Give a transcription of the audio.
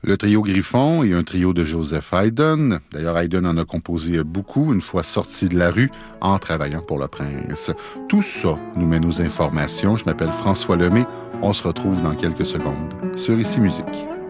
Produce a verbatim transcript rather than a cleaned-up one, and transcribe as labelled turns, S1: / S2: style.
S1: Le trio Griffon et un trio de Joseph Haydn. D'ailleurs, Haydn en a composé beaucoup une fois sorti de la rue en travaillant pour le Prince. Tout ça nous mène aux informations. Je m'appelle François Lemay. On se retrouve dans quelques secondes sur Ici Musique.